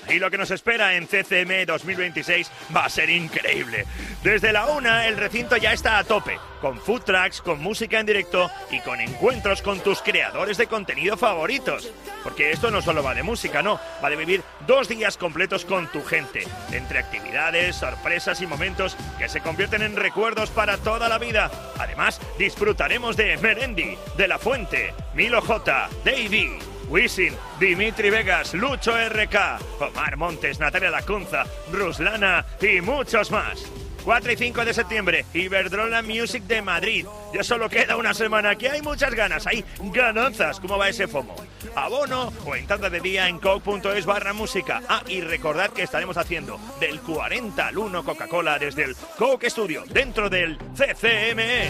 Y lo que nos espera en CCM 2026 va a ser increíble. Desde la 1 el recinto ya está a tope, con food trucks, con música en directo y con encuentros con tus creadores de contenido favoritos. Porque esto no solo va de música, no, va de vivir 2 días completos con tu gente, entre actividades, sorpresas y momentos que se convierten en recuerdos para toda la vida. Además, disfrutaremos de Melendi, De La Fuente, Milo J, Davey, Wisin, Dimitri Vegas, Lucho RK, Omar Montes, Natalia Lacunza, Ruslana y muchos más. 4 y 5 de septiembre, Iberdrola Music de Madrid. Ya solo queda una semana, que hay muchas ganas, hay gananzas. ¿Cómo va ese FOMO? Abono o entrada de día en coke.es/música. Ah, y recordad que estaremos haciendo del 40 al 1 Coca-Cola desde el Coke Studio, dentro del CCME.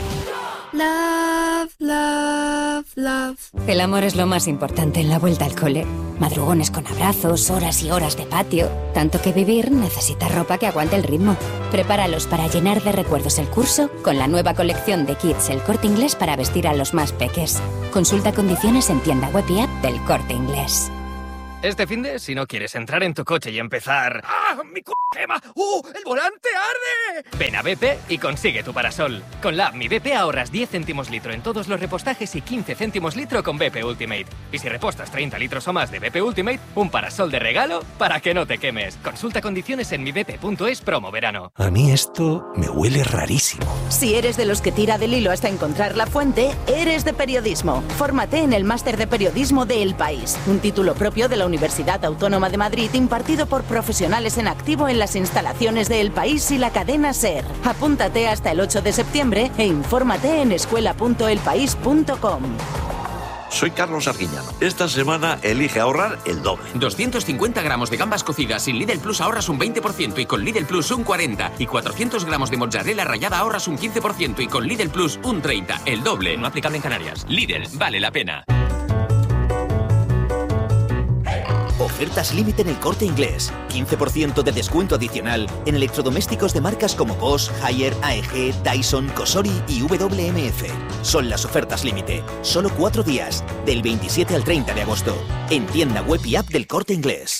Love, love, love. El amor es lo más importante en la vuelta al cole. Madrugones con abrazos, horas y horas de patio. Tanto que vivir necesita ropa que aguante el ritmo. Prepáralos para llenar de recuerdos el curso con la nueva colección de kits El Corte Inglés para vestir a los más peques. Consulta condiciones en tienda web y app del Corte Inglés. Este finde, si no quieres entrar en tu coche y empezar... ¡Ah, mi quema! ¡El volante arde! Ven a BP y consigue tu parasol. Con la app Mi BP ahorras 10 céntimos litro en todos los repostajes y 15 céntimos litro con BP Ultimate. Y si repostas 30 litros o más de BP Ultimate, un parasol de regalo para que no te quemes. Consulta condiciones en mibp.es promo verano. A mí esto me huele rarísimo. Si eres de los que tira del hilo hasta encontrar la fuente, eres de periodismo. Fórmate en el Máster de Periodismo de El País, un título propio de la Universidad Autónoma de Madrid impartido por profesionales en activo en las instalaciones de El País y la cadena SER. Apúntate hasta el 8 de septiembre e infórmate en escuela.elpaís.com. Soy Carlos Arguiñano. Esta semana elige ahorrar el doble. 250 gramos de gambas cocidas sin Lidl Plus ahorras un 20% y con Lidl Plus un 40%. Y 400 gramos de mozzarella rallada ahorras un 15% y con Lidl Plus un 30%. El doble. No aplicable en Canarias. Lidl, vale la pena. Ofertas límite en El Corte Inglés. 15% de descuento adicional en electrodomésticos de marcas como Bosch, Haier, AEG, Dyson, Cosori y WMF. Son las ofertas límite. Solo 4 días, del 27 al 30 de agosto. En tienda web y app del Corte Inglés.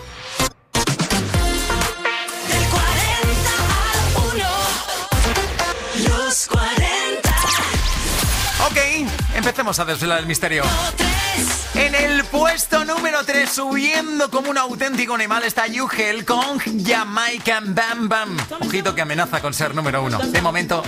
Del 40 al 1. Los 40. Ok, empecemos a desvelar el misterio. En el puesto número 3, subiendo como un auténtico animal, está Yugel con Jamaican Bam Bam. Ojito que amenaza con ser número 1. De momento,